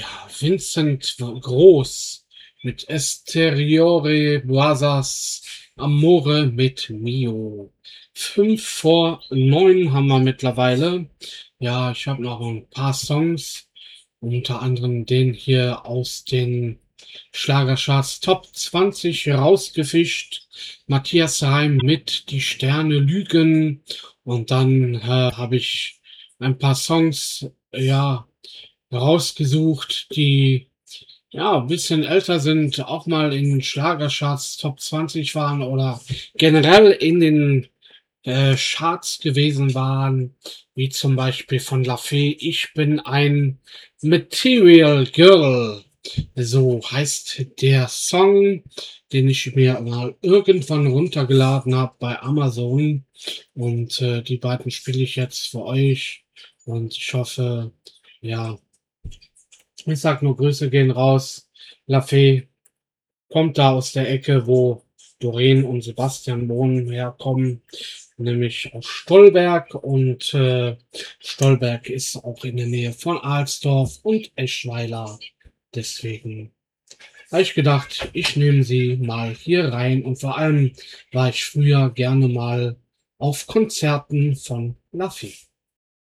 Ja, Vincent Groß mit Esteriore Boisas Amore mit Mio. 5 vor 9 haben wir mittlerweile. Ja, ich habe noch ein paar Songs, unter anderem den hier aus den Schlagercharts Top 20 rausgefischt. Matthias Reim mit Die Sterne lügen. Und dann habe ich ein paar Songs, ja, rausgesucht, die ja ein bisschen älter sind, auch mal in den Schlagercharts Top 20 waren oder generell in den Charts gewesen waren, wie zum Beispiel von Lafay, Ich bin ein Material Girl. So heißt der Song, den ich mir mal irgendwann runtergeladen habe bei Amazon. Und die beiden spiele ich jetzt für euch. Und ich hoffe, ja, ich sag nur, Grüße gehen raus. Lafay kommt da aus der Ecke, wo Doreen und Sebastian Bohnen herkommen, nämlich aus Stolberg. Und Stolberg ist auch in der Nähe von Alsdorf und Eschweiler. Deswegen habe ich gedacht, ich nehme sie mal hier rein. Und vor allem war ich früher gerne mal auf Konzerten von Lafay.